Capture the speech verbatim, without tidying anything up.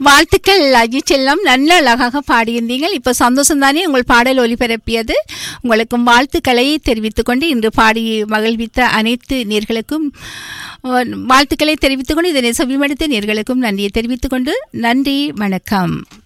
வாழ்த்துக்கள் அஜித் செல்லம், நல்ல அழகாக பாடியிருந்தீர்கள். இப்போ சந்தோஷம் தானே உங்கள் பாடல் ஒலிபரப்பியது. உங்களுக்கும் வாழ்த்துக்களை தெரிவித்துக் கொண்டு இன்று பாடி மகிழ்வித்த அனைத்து நேர்களுக்கும் வாழ்த்துக்களை தெரிவித்துக் கொண்டு இதனை செவிமடுத்த நேர்களுக்கும் நன்றியை தெரிவித்துக் கொண்டு நன்றி, வணக்கம்.